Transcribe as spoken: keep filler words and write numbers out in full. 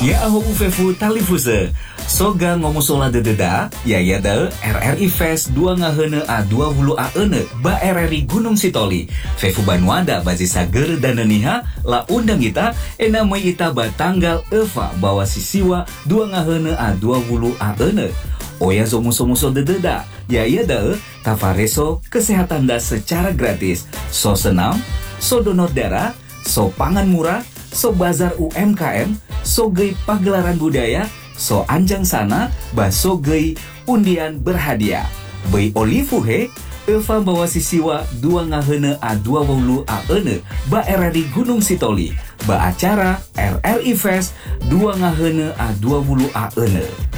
Ya aho ufefu talifuse soga ngomusola dededa ya ya da R R I Fest dua ngahene a dua puluh a ene ba R R I Gunung Sitoli fefu banuada bazi sager dan neniha la undang kita enamai ita ba tanggal eva bawa sisiwa dua ngahene a dua puluh a ene oya zomuso-muso dededa ya ya da tafareso kesehatan da secara gratis so senam so donor darah so pangan murah so bazar U M K M, so gei pagelaran budaya, so anjang sana, baso gei undian berhadiah. Bei olifuhe, Eva bawa sisiwa dua ngahene a dua puluh a ene, ba R R I Gunung Sitoli, ba acara R R I Fest dua ngahene a dua puluh a ene.